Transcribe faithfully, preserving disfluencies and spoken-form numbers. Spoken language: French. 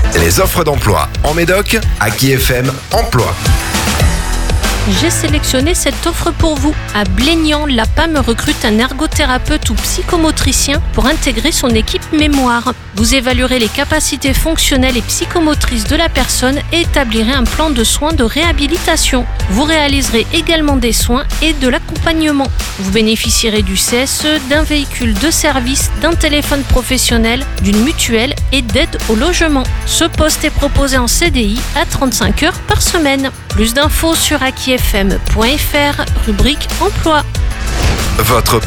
Les offres d'emploi en Médoc, Aki F M Emploi. J'ai sélectionné cette offre pour vous. À Blénian, la P A M recrute un ergothérapeute ou psychomotricien pour intégrer son équipe mémoire. Vous évaluerez les capacités fonctionnelles et psychomotrices de la personne et établirez un plan de soins de réhabilitation. Vous réaliserez également des soins et de l'accompagnement. Vous bénéficierez du C S E, d'un véhicule de service, d'un téléphone professionnel, d'une mutuelle et d'aide au logement. Ce poste est proposé en C D I à trente-cinq heures par semaine. Plus d'infos sur aki f m point f r, rubrique emploi. Votre